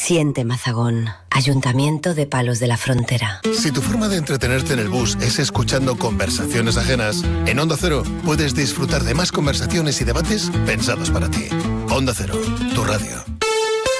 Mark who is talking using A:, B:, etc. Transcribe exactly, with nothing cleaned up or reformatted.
A: Siente Mazagón, Ayuntamiento de Palos de la Frontera.
B: Si tu forma de entretenerte en el bus es escuchando conversaciones ajenas, en Onda Cero puedes disfrutar de más conversaciones y debates pensados para ti. Onda Cero, tu radio.